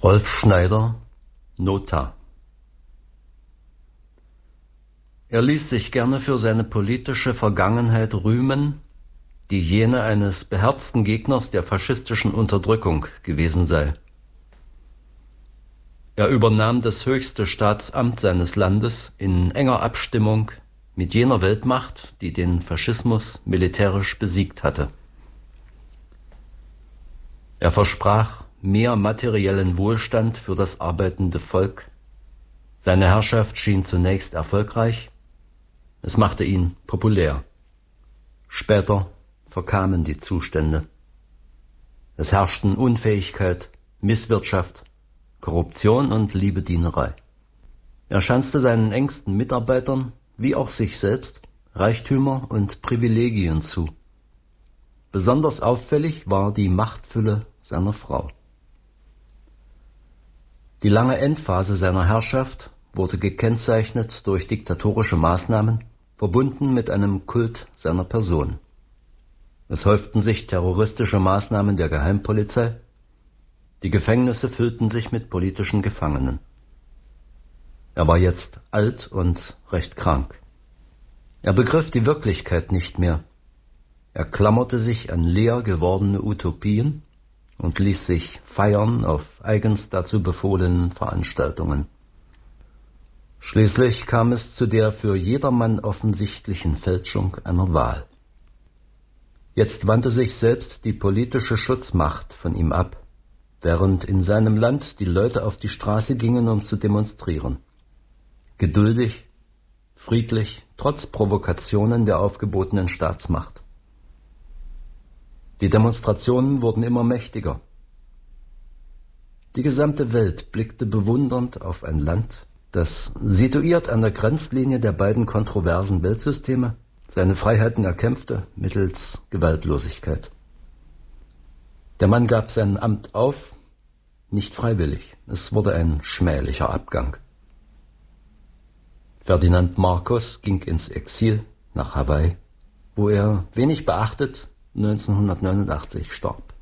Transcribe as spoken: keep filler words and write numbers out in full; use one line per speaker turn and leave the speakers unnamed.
Rolf Schneider, Nota. Er ließ sich gerne für seine politische Vergangenheit rühmen, die jene eines beherzten Gegners der faschistischen Unterdrückung gewesen sei. Er übernahm das höchste Staatsamt seines Landes in enger Abstimmung mit jener Weltmacht, die den Faschismus militärisch besiegt hatte. Er versprach mehr materiellen Wohlstand für das arbeitende Volk. Seine Herrschaft schien zunächst erfolgreich. Es machte ihn populär. Später verkamen die Zustände. Es herrschten Unfähigkeit, Misswirtschaft, Korruption und Liebedienerei. Er schanzte seinen engsten Mitarbeitern, wie auch sich selbst, Reichtümer und Privilegien zu. Besonders auffällig war die Machtfülle seiner Frau. Die lange Endphase seiner Herrschaft wurde gekennzeichnet durch diktatorische Maßnahmen, verbunden mit einem Kult seiner Person. Es häuften sich terroristische Maßnahmen der Geheimpolizei. Die Gefängnisse füllten sich mit politischen Gefangenen. Er war jetzt alt und recht krank. Er begriff die Wirklichkeit nicht mehr. Er klammerte sich an leer gewordene Utopien und ließ sich feiern auf eigens dazu befohlenen Veranstaltungen. Schließlich kam es zu der für jedermann offensichtlichen Fälschung einer Wahl. Jetzt wandte sich selbst die politische Schutzmacht von ihm ab, während in seinem Land die Leute auf die Straße gingen, um zu demonstrieren. Geduldig, friedlich, trotz Provokationen der aufgebotenen Staatsmacht. Die Demonstrationen wurden immer mächtiger. Die gesamte Welt blickte bewundernd auf ein Land, das, situiert an der Grenzlinie der beiden kontroversen Weltsysteme, seine Freiheiten erkämpfte mittels Gewaltlosigkeit. Der Mann gab sein Amt auf, nicht freiwillig. Es wurde ein schmählicher Abgang. Ferdinand Marcos ging ins Exil nach Hawaii, wo er, wenig beachtet, neunzehnhundertneunundachtzig starb.